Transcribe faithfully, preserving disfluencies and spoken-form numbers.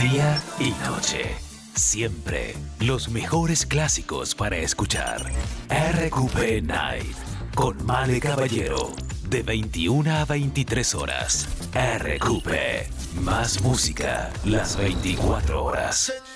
Día y noche. Siempre los mejores clásicos para escuchar. R Q P Night. Con Male Caballero. De veintiuna a veintitrés horas. R Q P. Más música las veinticuatro horas.